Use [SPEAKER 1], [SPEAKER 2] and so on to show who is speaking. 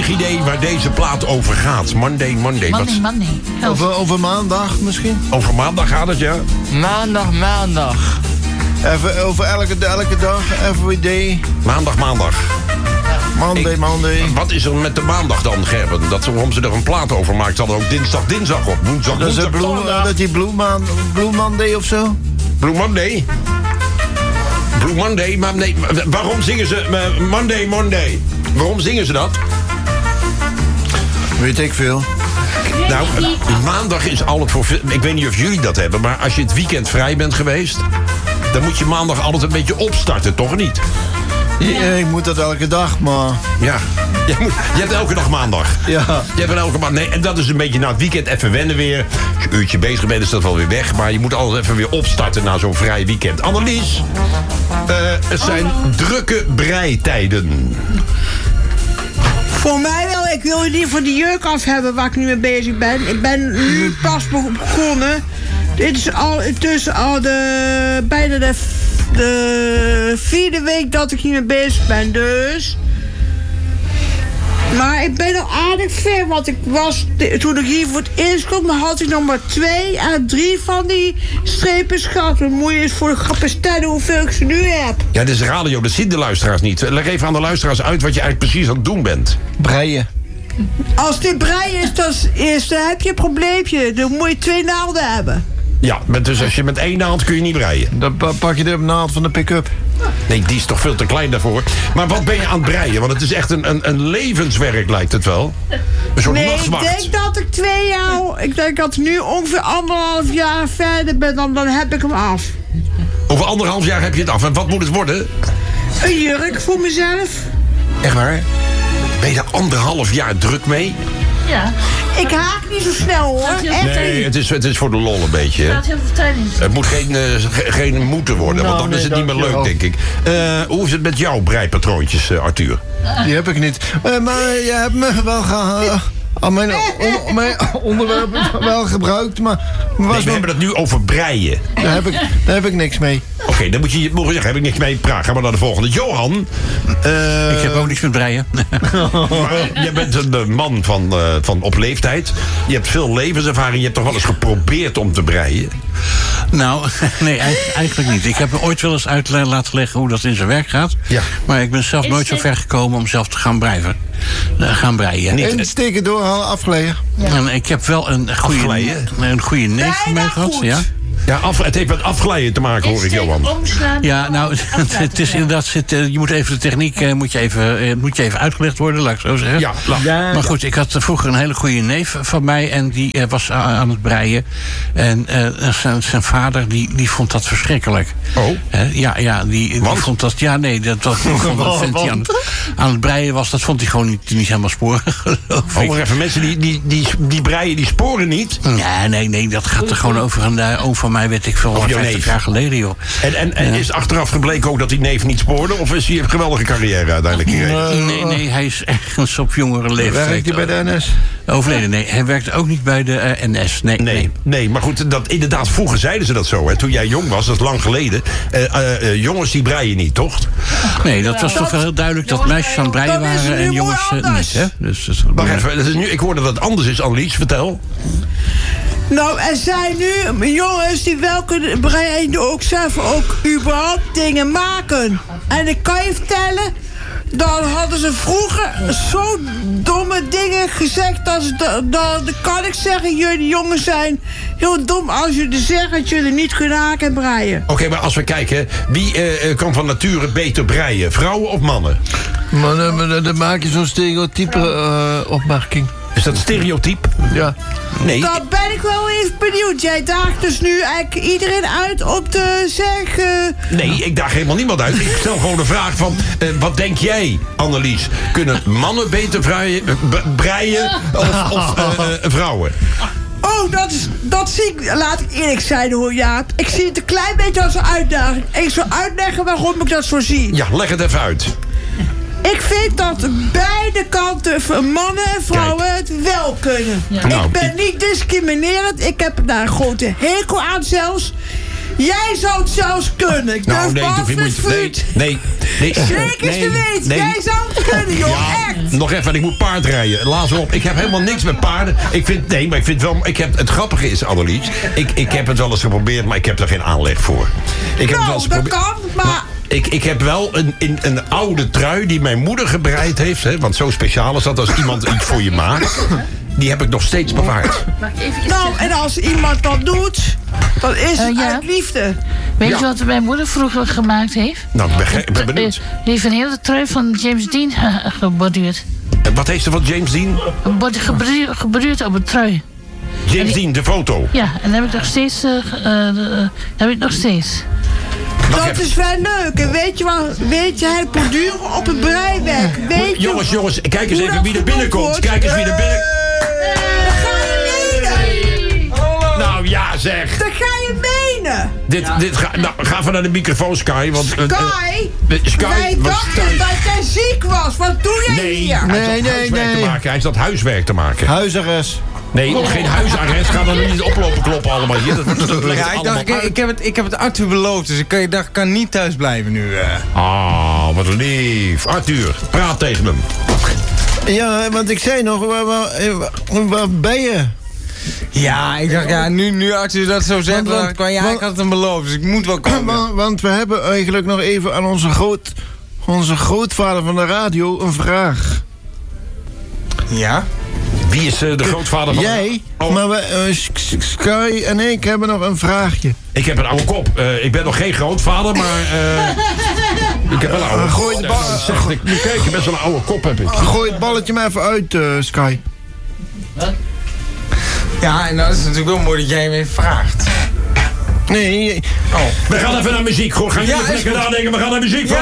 [SPEAKER 1] enig idee waar deze plaat over gaat? Monday.
[SPEAKER 2] Monday.
[SPEAKER 3] Over maandag misschien?
[SPEAKER 1] Over maandag gaat het, ja?
[SPEAKER 2] Maandag.
[SPEAKER 3] Even over elke dag, every day.
[SPEAKER 1] Maandag.
[SPEAKER 3] Monday.
[SPEAKER 1] Wat is er met de maandag dan, Gerben? Waarom ze er een plaat over maakt? Ze hadden ook dinsdag op. Woensdag.
[SPEAKER 3] Dat is die Blue Monday of zo?
[SPEAKER 1] Blue Monday? Maar nee, waarom zingen ze Monday? Waarom zingen ze dat?
[SPEAKER 3] Weet ik veel.
[SPEAKER 1] Nou, maandag is altijd voor... Ik weet niet of jullie dat hebben, maar als je het weekend vrij bent geweest... dan moet je maandag altijd een beetje opstarten, toch niet?
[SPEAKER 3] Ja, ik moet dat elke dag, maar...
[SPEAKER 1] Ja, je hebt elke dag maandag.
[SPEAKER 3] Ja.
[SPEAKER 1] Je hebt elke maandag. Nee, en dat is een beetje na het weekend even wennen weer. Als je een uurtje bezig bent, is dat wel weer weg. Maar je moet altijd even weer opstarten na zo'n vrij weekend. Annelies, het zijn drukke breitijden.
[SPEAKER 4] Voor mij wel. Ik wil in ieder geval die jurk af hebben waar ik nu mee bezig ben. Ik ben nu pas begonnen. Dit is al intussen al bijna de 4e week dat ik hiermee bezig ben, dus. Maar ik ben al aardig ver, want toen ik hier voor het eerst kwam, dan had ik nog maar 2 à 3 van die strepen gehad. Wat moet je eens voor de grap stellen hoeveel ik ze nu heb.
[SPEAKER 1] Ja, dit is radio, dat zien de luisteraars niet. Leg even aan de luisteraars uit wat je eigenlijk precies aan het doen bent.
[SPEAKER 3] Breien.
[SPEAKER 4] Als dit breien is, dan heb je een probleempje. Dan moet je 2 naalden hebben.
[SPEAKER 1] Ja, dus als je met 1 naald kun je niet breien.
[SPEAKER 3] Dan pak je de naald van de pick-up.
[SPEAKER 1] Nee, die is toch veel te klein daarvoor. Maar wat ben je aan het breien? Want het is echt een levenswerk, lijkt het wel. Een soort nachtwacht.
[SPEAKER 4] Ik denk dat ik 2 jaar... Ik denk dat ik nu ongeveer 1,5 jaar verder ben, dan heb ik hem af.
[SPEAKER 1] Over 1,5 jaar heb je het af. En wat moet het worden?
[SPEAKER 4] Een jurk voor mezelf.
[SPEAKER 1] Echt waar? Ben je daar 1,5 jaar druk mee?
[SPEAKER 2] Ja.
[SPEAKER 4] Ik haak niet zo snel, hoor.
[SPEAKER 1] Nee, het is voor de lol een beetje.
[SPEAKER 2] Er staat heel veel tijd in.
[SPEAKER 1] Het moet geen moeten worden, want dan is het niet meer leuk, denk ik. Hoe is het met jouw breipatroontjes, Arthur?
[SPEAKER 3] Die heb ik niet. Maar je hebt me wel aan mijn onderwerp wel gebruikt, maar...
[SPEAKER 1] Nee, we hebben het nu over breien.
[SPEAKER 3] Daar heb ik niks mee.
[SPEAKER 1] Oké, dan moet je zeggen, heb ik niks mee. Praat, gaan we naar de volgende. Johan.
[SPEAKER 5] Ik heb ook niks met breien.
[SPEAKER 1] Maar jij bent een man van op leeftijd. Je hebt veel levenservaring. Je hebt toch wel eens geprobeerd om te breien?
[SPEAKER 5] Nou, nee, eigenlijk niet. Ik heb me ooit wel eens uit laten leggen hoe dat in zijn werk gaat.
[SPEAKER 1] Ja.
[SPEAKER 5] Maar ik ben zelf nooit zo ver gekomen om zelf te gaan breien.
[SPEAKER 3] En steken door, afgeleiden.
[SPEAKER 5] Ja. En ik heb wel een goede neef van mij gehad. Ja.
[SPEAKER 1] Ja, het heeft met afglijden te maken, hoor ik, Johan.
[SPEAKER 5] Ja, nou, het is inderdaad... je moet even de techniek moet je even uitgelegd worden, laat ik zo zeggen.
[SPEAKER 1] Ja,
[SPEAKER 5] maar goed, ik had vroeger een hele goede neef van mij... en die was aan het breien. En zijn vader, die vond dat verschrikkelijk.
[SPEAKER 1] Oh?
[SPEAKER 5] Die vond dat... Ja, nee, dat hij aan het breien was... dat vond hij gewoon niet helemaal sporig.
[SPEAKER 1] Maar even, mensen die breien, die sporen niet?
[SPEAKER 5] Nee, dat gaat er gewoon over een oom van mij, weet ik veel, 50 jaar geleden, joh.
[SPEAKER 1] En is achteraf gebleken ook dat die neef niet spoorde? Of is hij een geweldige carrière uiteindelijk gekregen?
[SPEAKER 5] Nee, hij is ergens op jongere leeftijd.
[SPEAKER 3] Werkt hij bij de NS?
[SPEAKER 5] Overleden, nee. Hij werkte ook niet bij de NS. Nee,
[SPEAKER 1] maar goed, inderdaad, vroeger zeiden ze dat zo. Hè. Toen jij jong was, dat is lang geleden. Jongens die breien niet, toch?
[SPEAKER 5] Nee, dat was toch wel heel duidelijk dat meisjes aan het breien waren en jongens niet. Hè? Dus,
[SPEAKER 1] wacht even, ik hoorde dat het anders is, Annelies, vertel.
[SPEAKER 4] Nou, er zijn nu jongens die wel kunnen breien, ook zelf ook überhaupt dingen maken. En ik kan je vertellen, dan hadden ze vroeger zo domme dingen gezegd, dan kan ik zeggen, jullie jongens zijn heel dom als jullie zeggen dat jullie niet kunnen haken en breien.
[SPEAKER 1] Oké, maar als we kijken, wie kan van nature beter breien? Vrouwen of mannen?
[SPEAKER 3] Maar dan maak je zo'n stereotype opmerking.
[SPEAKER 1] Is dat stereotype?
[SPEAKER 3] Ja.
[SPEAKER 1] Nee.
[SPEAKER 4] Dan ben ik wel even benieuwd. Jij daagt dus nu eigenlijk iedereen uit om te zeggen...
[SPEAKER 1] Nee, ik daag helemaal niemand uit. Ik stel gewoon de vraag van... wat denk jij, Annelies? Kunnen mannen beter breien of vrouwen?
[SPEAKER 4] Oh, dat zie ik... Laat ik eerlijk zijn, hoor, Jaap. Ik zie het een klein beetje als een uitdaging. Ik zal uitleggen waarom ik dat zo zie.
[SPEAKER 1] Ja, leg het even uit.
[SPEAKER 4] Ik vind dat beide kanten, mannen en vrouwen, het wel kunnen. Ja. Ik ben niet discriminerend. Ik heb daar een grote hekel aan zelfs. Jij zou het zelfs kunnen. Ik durf
[SPEAKER 1] nee,
[SPEAKER 4] af met Fruut.
[SPEAKER 1] nee.
[SPEAKER 4] Zeker is te weten. Jij zou het kunnen, joh.
[SPEAKER 1] Ja,
[SPEAKER 4] Echt.
[SPEAKER 1] nog even, ik moet paardrijden. Laat op. Ik heb helemaal niks met paarden. Het grappige is, Annelies, ik heb het wel eens geprobeerd, maar ik heb er geen aanleg voor. Ik heb het wel eens
[SPEAKER 4] dat
[SPEAKER 1] geprobeerd.
[SPEAKER 4] kan, maar...
[SPEAKER 1] Ik heb wel een oude trui die mijn moeder gebreid heeft. Hè, want zo speciaal is dat als iemand iets voor je maakt. Die heb ik nog steeds bewaard.
[SPEAKER 2] Mag ik even
[SPEAKER 4] Nou, en als iemand dat doet, dan is het
[SPEAKER 2] ja.
[SPEAKER 4] uit liefde.
[SPEAKER 2] Weet
[SPEAKER 1] Ja.
[SPEAKER 2] je wat mijn moeder vroeger gemaakt heeft?
[SPEAKER 1] Nou, ik ben benieuwd.
[SPEAKER 2] Die heeft een hele trui van James Dean geborduurd.
[SPEAKER 1] Wat heeft ze van James Dean?
[SPEAKER 2] Geborduurd op een trui.
[SPEAKER 1] James Dean, de foto.
[SPEAKER 2] Ja, en dat heb ik nog steeds.
[SPEAKER 4] Dat is wel leuk. En weet je het borduren op een breiwerk? Weet je...
[SPEAKER 1] Jongens, kijk eens
[SPEAKER 4] hoe
[SPEAKER 1] even
[SPEAKER 4] dat
[SPEAKER 1] wie er
[SPEAKER 4] gedaan
[SPEAKER 1] binnenkomt.
[SPEAKER 4] wordt?
[SPEAKER 1] Kijk eens wie er binnen...
[SPEAKER 4] Dat ga je menen.
[SPEAKER 1] Nou ja, zeg.
[SPEAKER 4] Dat ga je menen.
[SPEAKER 1] Ga even naar de microfoon, Sky. Want,
[SPEAKER 4] Sky, wij dachten dat jij ziek was. Wat doe jij hier?
[SPEAKER 1] Hij is dat huiswerk te maken.
[SPEAKER 3] Huisarrest.
[SPEAKER 1] Nee, geen huisarrest. Ga dan niet oplopen kloppen allemaal hier. Dat wordt het
[SPEAKER 6] Ja, ik heb het Arthur beloofd, dus ik kan niet thuis blijven nu.
[SPEAKER 1] Ah, wat lief. Arthur, praat tegen hem.
[SPEAKER 3] Ja, want ik zei nog, waar ben je?
[SPEAKER 6] Ja, ik dacht, ja, nu Arthur dat zo zegt, dan dacht ik, ja, ik had het hem beloofd, dus ik moet wel komen.
[SPEAKER 3] Want we hebben eigenlijk nog even aan onze grootvader van de radio een vraag.
[SPEAKER 6] Ja?
[SPEAKER 1] Wie is de grootvader van...
[SPEAKER 3] Jij,
[SPEAKER 1] Oh.
[SPEAKER 3] maar Sky en ik hebben nog een vraagje.
[SPEAKER 1] Ik heb een oude kop. Ik ben nog geen grootvader, maar... ik heb wel een oude
[SPEAKER 3] Gooi
[SPEAKER 1] kop.
[SPEAKER 3] de bal-
[SPEAKER 1] Nu kijk, best wel een oude kop heb ik.
[SPEAKER 3] Gooi het balletje maar even uit, Sky.
[SPEAKER 6] Ja, en dat is natuurlijk wel mooi dat jij hem even vraagt.
[SPEAKER 3] Nee,
[SPEAKER 6] Oh.
[SPEAKER 1] We gaan even naar muziek. Goed, gaan jullie
[SPEAKER 6] Ja, is
[SPEAKER 1] lekker
[SPEAKER 6] goed.
[SPEAKER 1] nadenken. We gaan naar muziek.